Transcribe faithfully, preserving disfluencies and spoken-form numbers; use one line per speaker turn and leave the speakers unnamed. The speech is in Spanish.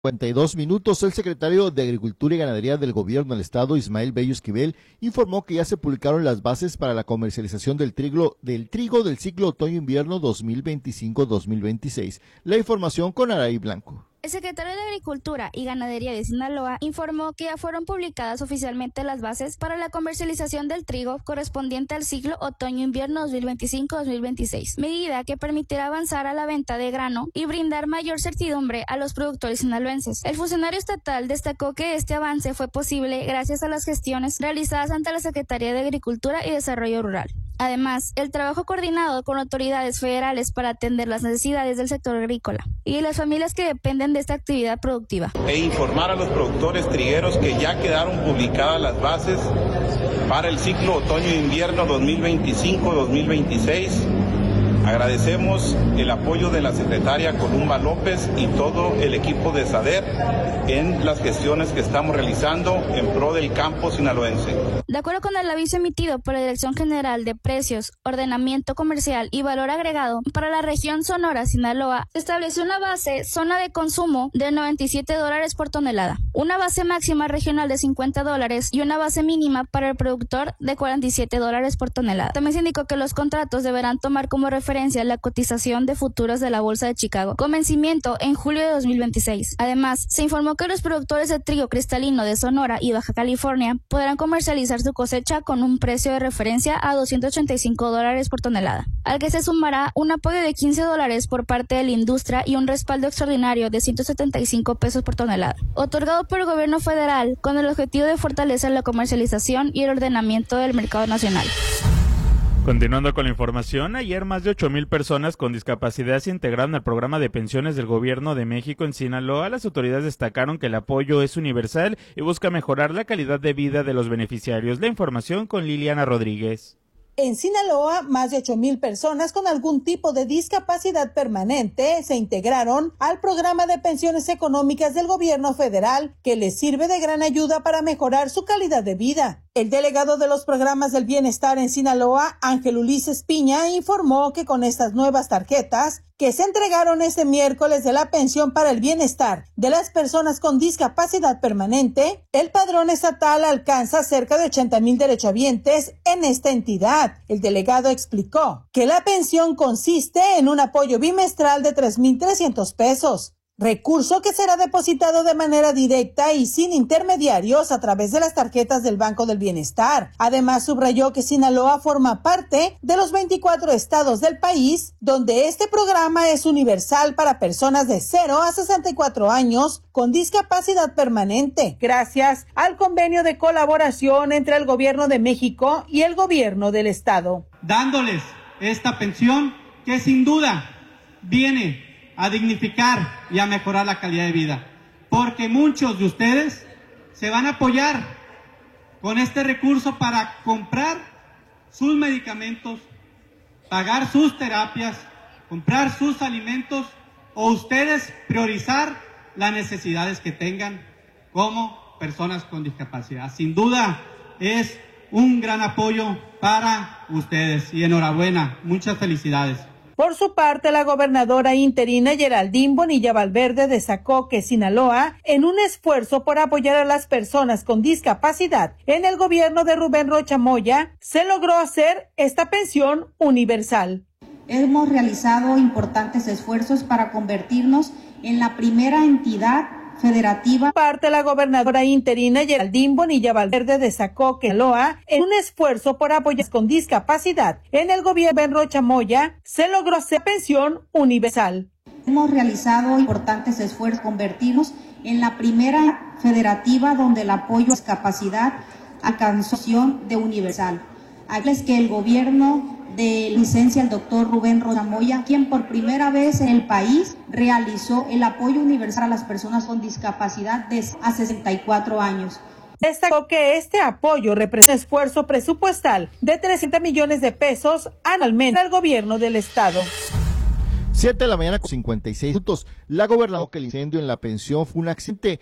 cincuenta y dos minutos, el secretario de Agricultura y Ganadería del Gobierno del Estado, Ismael Bello Esquivel, informó que ya se publicaron las bases para la comercialización del trigo del, trigo del ciclo otoño-invierno dos mil veinticinco dos mil veintiséis. La información con Araí Blanco.
El secretario de Agricultura y Ganadería de Sinaloa informó que ya fueron publicadas oficialmente las bases para la comercialización del trigo correspondiente al ciclo otoño-invierno dos mil veinticinco dos mil veintiséis, medida que permitirá avanzar a la venta de grano y brindar mayor certidumbre a los productores sinaloenses. El funcionario estatal destacó que este avance fue posible gracias a las gestiones realizadas ante la Secretaría de Agricultura y Desarrollo Rural. Además, el trabajo coordinado con autoridades federales para atender las necesidades del sector agrícola y de las familias que dependen de esta actividad productiva.
E informar a los productores trigueros que ya quedaron publicadas las bases para el ciclo otoño-invierno dos mil veinticinco dos mil veintiséis. Agradecemos el apoyo de la secretaria Columba López y todo el equipo de SADER en las gestiones que estamos realizando en pro del campo sinaloense.
De acuerdo con el aviso emitido por la Dirección General de Precios, Ordenamiento Comercial y Valor Agregado para la región Sonora-Sinaloa, se estableció una base zona de consumo de noventa y siete dólares por tonelada, una base máxima regional de cincuenta dólares y una base mínima para el productor de cuarenta y siete dólares por tonelada. También se indicó que los contratos deberán tomar como referencia la cotización de futuros de la Bolsa de Chicago, con vencimiento en julio de dos mil veintiséis. Además, se informó que los productores de trigo cristalino de Sonora y Baja California podrán comercializar su cosecha con un precio de referencia a doscientos ochenta y cinco dólares por tonelada, al que se sumará un apoyo de quince dólares por parte de la industria y un respaldo extraordinario de ciento setenta y cinco pesos por tonelada, otorgado por el gobierno federal con el objetivo de fortalecer la comercialización y el ordenamiento del mercado nacional.
Continuando con la información, ayer más de ocho mil personas con discapacidad se integraron al programa de pensiones del Gobierno de México en Sinaloa. Las autoridades destacaron que el apoyo es universal y busca mejorar la calidad de vida de los beneficiarios. La información con Liliana Rodríguez.
En Sinaloa, más de ocho mil personas con algún tipo de discapacidad permanente se integraron al programa de pensiones económicas del gobierno federal, que les sirve de gran ayuda para mejorar su calidad de vida. El delegado de los programas del bienestar en Sinaloa, Ángel Ulises Piña, informó que con estas nuevas tarjetas que se entregaron este miércoles de la pensión para el bienestar de las personas con discapacidad permanente, el padrón estatal alcanza cerca de ochenta mil derechohabientes en esta entidad. El delegado explicó que la pensión consiste en un apoyo bimestral de tres mil trescientos pesos. Recurso que será depositado de manera directa y sin intermediarios a través de las tarjetas del Banco del Bienestar. Además, subrayó que Sinaloa forma parte de los veinticuatro estados del país donde este programa es universal para personas de cero a sesenta y cuatro años con discapacidad permanente, gracias al convenio de colaboración entre el Gobierno de México y el Gobierno del Estado.
Dándoles esta pensión que sin duda viene a dignificar y a mejorar la calidad de vida, porque muchos de ustedes se van a apoyar con este recurso para comprar sus medicamentos, pagar sus terapias, comprar sus alimentos o ustedes priorizar las necesidades que tengan como personas con discapacidad. Sin duda es un gran apoyo para ustedes y enhorabuena, muchas felicidades.
Por su parte, la gobernadora interina Geraldine Bonilla Valverde destacó que Sinaloa, en un esfuerzo por apoyar a las personas con discapacidad en el gobierno de Rubén Rocha Moya, se logró hacer esta pensión universal.
Hemos realizado importantes esfuerzos para convertirnos en la primera entidad federativa.
Por parte, la gobernadora interina Geraldine Bonilla Valverde destacó que Sinaloa, en un esfuerzo por apoyar con discapacidad en el gobierno de Rocha Moya, se logró hacer pensión universal.
Hemos realizado importantes esfuerzos para convertirnos en la primera federativa donde el apoyo a discapacidad alcanzó de universal. Aquellos que el gobierno de licencia el doctor Rubén Rocha Moya, quien por primera vez en el país realizó el apoyo universal a las personas con discapacidad de a sesenta y cuatro años.
Destacó que este apoyo representa un esfuerzo presupuestal de trescientos millones de pesos anualmente al gobierno del estado.
siete de la mañana con cincuenta y seis minutos. La gobernadora que el incendio en la pensión fue un accidente.